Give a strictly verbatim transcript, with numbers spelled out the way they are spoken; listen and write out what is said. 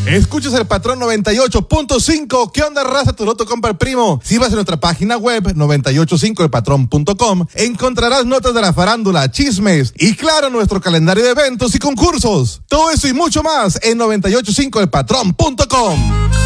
Escuchas el Patrón noventa y ocho punto cinco. ¿Qué onda, raza? Tu loto compra el primo. Si vas a nuestra página web noventa y ocho punto cinco el patrón punto com, encontrarás notas de la farándula, chismes y, claro, nuestro calendario de eventos y concursos. Todo eso y mucho más en noventa y ocho punto cinco el patrón punto com.